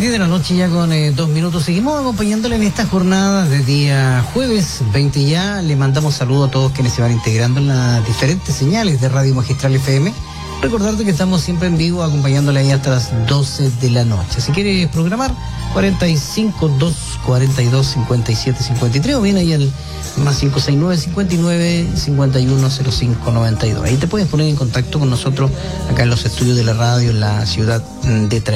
10 de la noche ya con 2 minutos. Seguimos acompañándole en esta jornada de día jueves 20 ya. Le mandamos saludos a todos quienes se van integrando en las diferentes señales de Radio Magistral FM. Recordarte que estamos siempre en vivo acompañándole ahí hasta las 12 de la noche. Si quieres programar, 45 2 42 57 53 o bien ahí el más 569 59 51 05 92. Ahí te puedes poner en contacto con nosotros acá en los estudios de la radio en la ciudad de Traiguén.